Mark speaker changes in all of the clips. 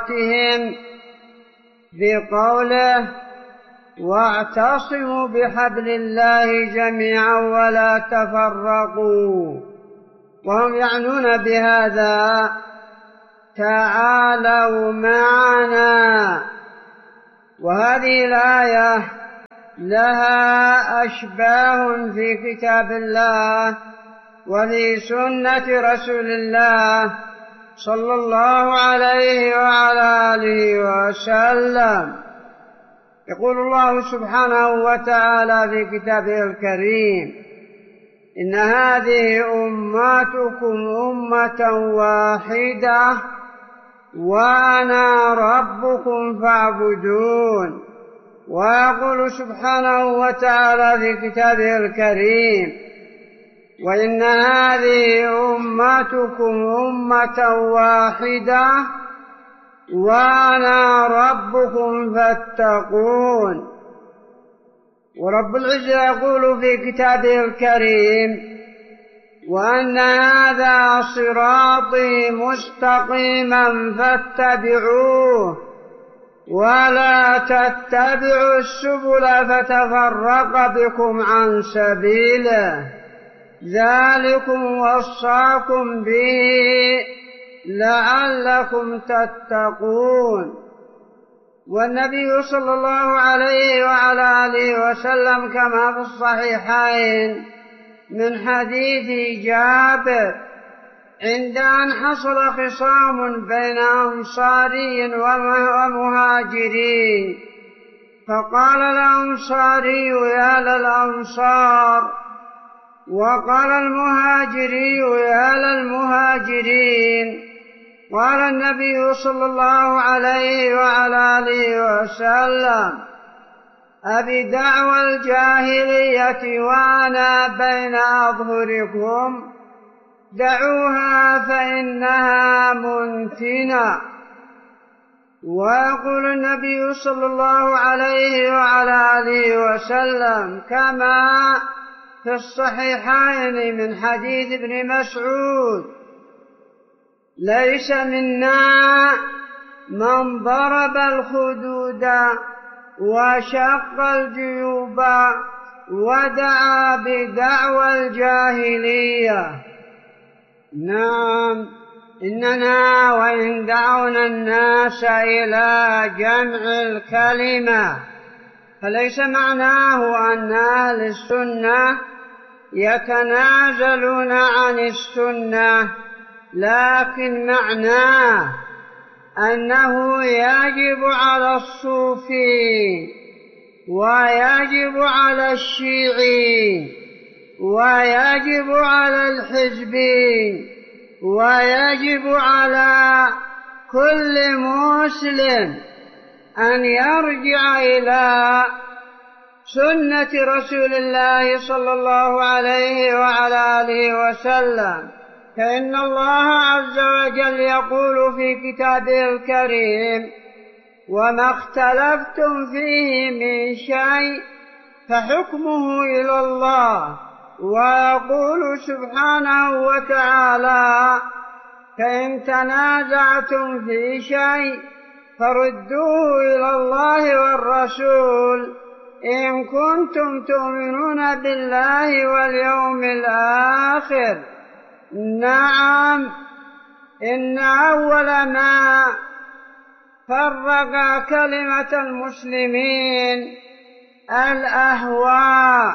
Speaker 1: عوراتهم بقوله واعتصموا بحبل الله جميعا ولا تفرقوا، وهم يعنون بهذا تعالوا معنا. وهذه الآية لها أشباه في كتاب الله وفي سنة رسول الله صلى الله عليه وعلى آله وسلم. يقول الله سبحانه وتعالى في كتابه الكريم إن هذه أمتكم أمة واحدة وأنا ربكم فاعبدون. ويقول سبحانه وتعالى في كتابه الكريم وإن هذه أمتكم أمة واحدة وأنا ربكم فاتقون. ورب العزة يقول في كتابه الكريم وأن هذا صراطي مستقيما فاتبعوه ولا تتبعوا السبل فتفرق بكم عن سبيله ذلكم وصاكم به لعلكم تتقون. والنبي صلى الله عليه وعلى آله وسلم كما في الصحيحين من حديث جابر عند أن حصل خصام بين أنصاري ومهاجرين فقال الأنصاري يا للأنصار وقال المهاجري يا للمهاجرين. قال النبي صلى الله عليه وعلى آله وسلم أبدعوى الجاهلية وأنا بين أظهركم دعوها فإنها منتنة. ويقول النبي صلى الله عليه وعلى آله وسلم كما في الصحيحين من حديث ابن مسعود ليس منا من ضرب الخدود وشق الجيوب ودعا بدعوى الجاهلية. نعم إننا وإن دعونا الناس إلى جمع الكلمة فليس معناه أن أهل السنة يتنازلون عن السنة، لكن معناه أنه يجب على الصوفي ويجب على الشيعي ويجب على الحزبي ويجب على كل مسلم أن يرجع إلى سنة رسول الله صلى الله عليه وعلى آله وسلم. فإن الله عز وجل يقول في كتابه الكريم وما اختلفتم فيه من شيء فحكمه إلى الله. ويقول سبحانه وتعالى فإن تنازعتم في شيء فردوه إلى الله والرسول إن كنتم تؤمنون بالله واليوم الآخر. نعم إن أول ما فرق كلمة المسلمين الأهواء،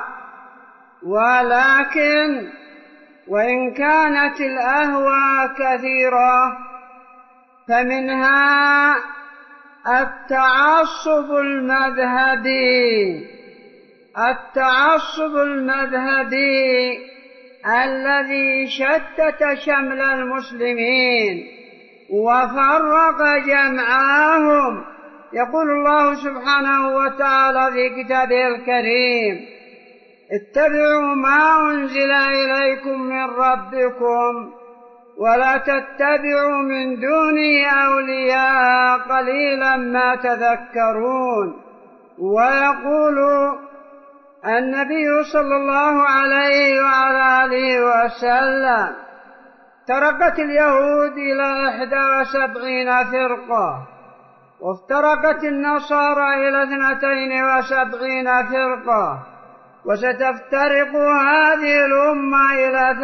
Speaker 1: ولكن وإن كانت الأهواء كثيرة فمنها التعصب المذهبي الذي شتت شمل المسلمين وفرق جمعهم. يقول الله سبحانه وتعالى في كتابه الكريم اتبعوا ما أنزل إليكم من ربكم ولا تتبعوا من دونه أولياء قليلا ما تذكرون. ويقول النبي صلى الله عليه وعلى آله وسلم تركت اليهود إلى 71 فرقة وافترقت النصارى إلى 72 فرقة، وستفترق هذه الأمة إلى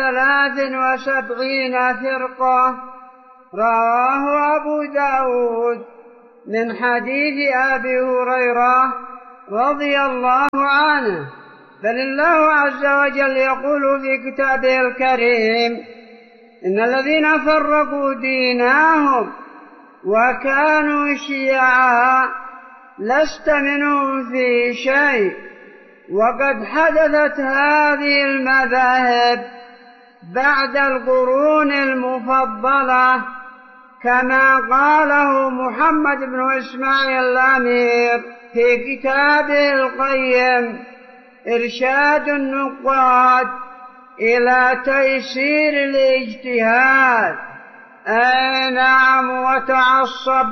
Speaker 1: 73 فرقة. رواه أبو داود من حديث أبي هريرة رضي الله عنه. بل الله عز وجل يقول في كتابه الكريم: إن الذين فرقوا دينهم وكانوا شيعا لست منهم في شيء. وقد حدثت هذه المذاهب بعد القرون المفضلة، كما قاله محمد بن إسماعيل الأمير في كتابه القيم إرشاد النقاد إلى تيسير الاجتهاد. أي نعم، وتعصب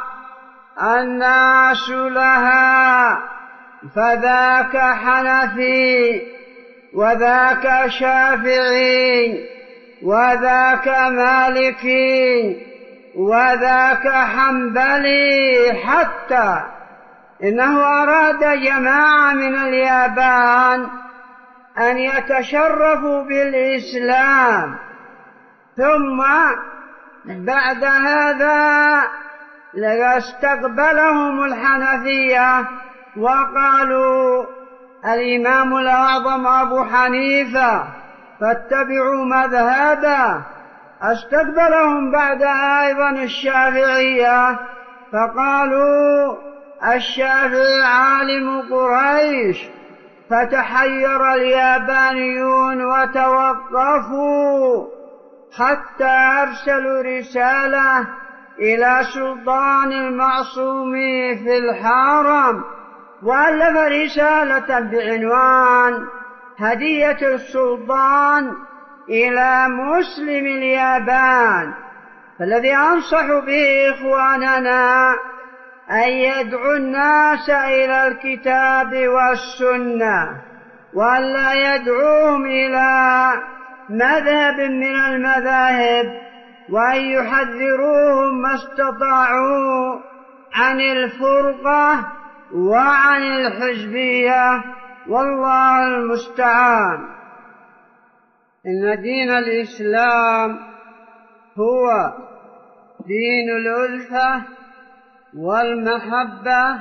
Speaker 1: الناس لها، فذاك حنفي وذاك شافعي وذاك مالكي وذاك حنبلي، حتى إنه أراد جماعة من اليابان أن يتشرفوا بالإسلام، ثم بعد هذا استقبلهم الحنفية وقالوا الإمام الأعظم أبو حنيفة فاتبعوا مذهبه. استقبلهم بعد أيضا الشافعية فقالوا الشافعي عالم قريش، فتحير اليابانيون وتوقفوا حتى أرسلوا رسالة إلى سلطان المعصوم في الحرم، وألف رسالة بعنوان هدية السلطان إلى مسلم اليابان. فالذي أنصح به إخواننا أن يدعو الناس إلى الكتاب والسنة، وأن لا يدعوهم إلى مذهب من المذاهب، وأن يحذروهم ما استطاعوا عن الفرقة وعن الحزبية، والله المستعان. إن دين الإسلام هو دين الألفة والمحبة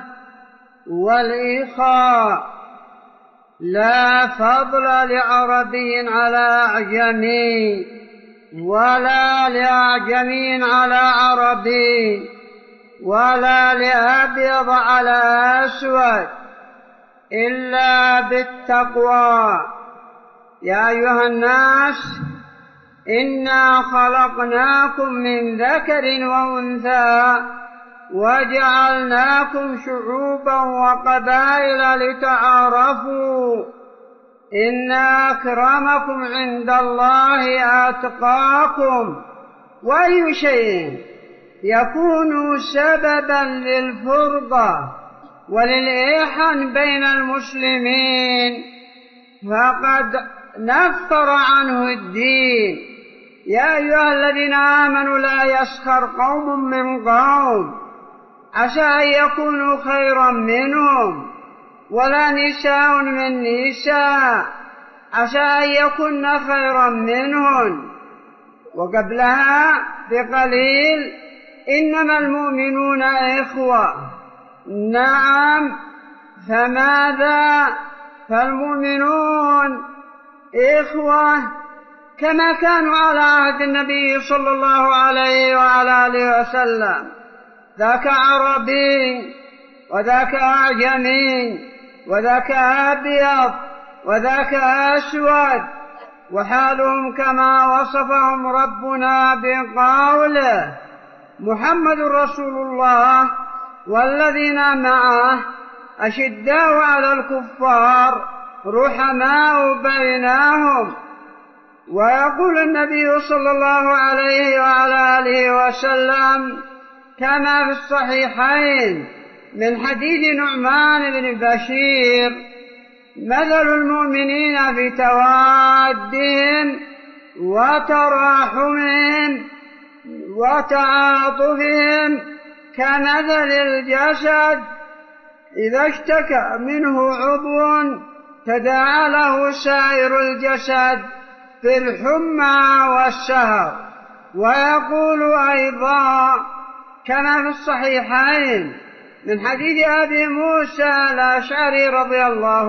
Speaker 1: والإخاء، لا فضل لعربي على أعجمي ولا لأعجمي على عربي ولا لأبيض على أسود إلا بالتقوى. يا أيها الناس إنا خلقناكم من ذكر وأنثى وجعلناكم شعوبا وقبائل لتعارفوا إن أكرمكم عند الله أتقاكم. وأي شيء يكون سببا للفرقة وللإيحان بين المسلمين فقد نفر عنه الدين. يا أيها الذين آمنوا لا يسخر قوم من قوم عسى أن يكونوا خيرا منهم، ولا نساء من نساء عسى أن يكن خيرا منهن. وقبلها بقليل إنما المؤمنون إخوة. نعم، فماذا؟ فالمؤمنون إخوة كما كانوا على عهد النبي صلى الله عليه وعلى آله وسلم، ذاك عربي وذاك أعجمي وذاك أبيض وذاك أسود، وحالهم كما وصفهم ربنا بقوله: محمد رسول الله والذين معه أشداء على الكفار رحماء بينهم. ويقول النبي صلى الله عليه وعلى آله وسلم كما في الصحيحين من حديث نعمان بن بشير: مثل المؤمنين في توادهم وتراحمهم وتعاطفهم كمثل الجسد إذا اشتكى منه عضو تداعى له سائر الجسد بالحمى والسهر. ويقول أيضا كما في الصحيحين من حديث أبي موسى الأشعري رضي الله